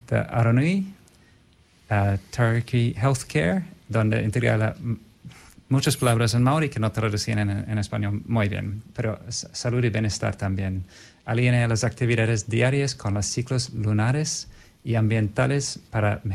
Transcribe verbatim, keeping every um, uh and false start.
de Aranui, uh, Turkey Healthcare, donde integra la, muchas palabras en maori que no traducían en, en español muy bien, pero salud y bienestar también. Alinea las actividades diarias con los ciclos lunares y ambientales para